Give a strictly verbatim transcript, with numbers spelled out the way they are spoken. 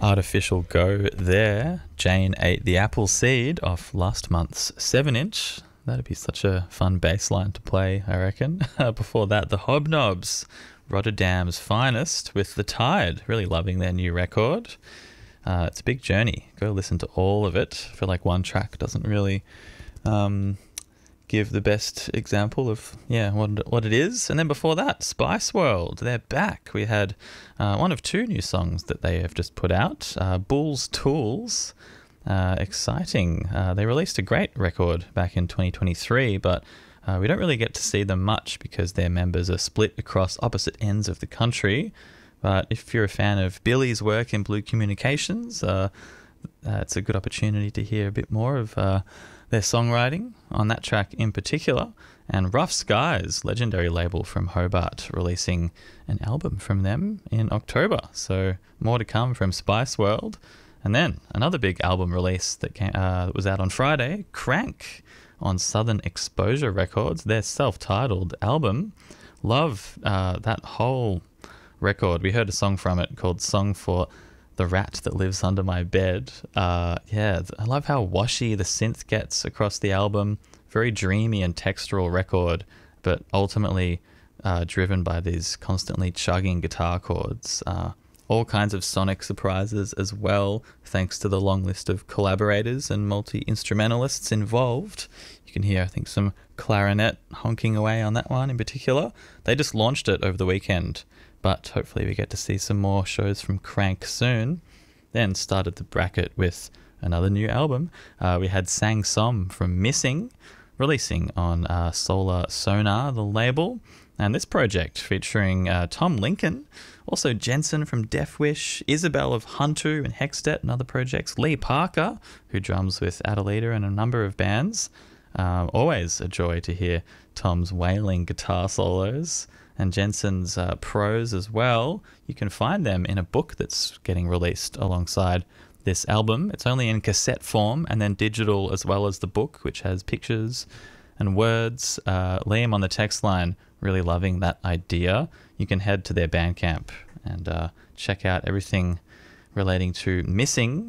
Artificial Go there. Jane ate the apple seed off last month's seven inch. That'd be such a fun bass line to play, I reckon. Before that, the Hobnobs, Rotterdam's finest, with The Tide. Really loving their new record. Uh, it's a big journey. Go listen to all of it. I feel like one track doesn't really um, give the best example of yeah what what it is. And then before that, Spice World, they're back. We had uh, one of two new songs that they have just put out. Uh, Bull's Tools, uh, exciting. Uh, they released a great record back in twenty twenty-three, but uh, we don't really get to see them much because their members are split across opposite ends of the country. But if you're a fan of Billy's work in Blue Communications, uh, uh, it's a good opportunity to hear a bit more of uh, their songwriting on that track in particular. And Rough Skies, legendary label from Hobart, releasing an album from them in October. So more to come from Spice World. And then another big album release that came, uh, that was out on Friday, Crank, on Southern Exposure Records, their self-titled album. Love uh, that whole record. We heard a song from it called Song for the Rat That Lives Under My Bed. Uh, yeah, I love how washy the synth gets across the album. Very dreamy and textural record, but ultimately uh, driven by these constantly chugging guitar chords. Uh, all kinds of sonic surprises as well, thanks to the long list of collaborators and multi-instrumentalists involved. You can hear, I think, some clarinet honking away on that one in particular. They just launched it over the weekend, but hopefully we get to see some more shows from Crank soon. Then started the bracket with another new album. Uh, we had Sang Som from Missing, releasing on uh, Solar Sonar, the label. And this project featuring uh, Tom Lincoln, also Jensen from Death Wish, Isabel of Hunter and Hextet and other projects, Lee Parker, who drums with Adelita and a number of bands. Uh, always a joy to hear Tom's wailing guitar solos and Jensen's uh, prose as well. You can find them in a book that's getting released alongside this album. It's only in cassette form and then digital as well as the book, which has pictures and words. Uh, Liam on the text line, really loving that idea. You can head to their Bandcamp and uh, check out everything relating to Missing.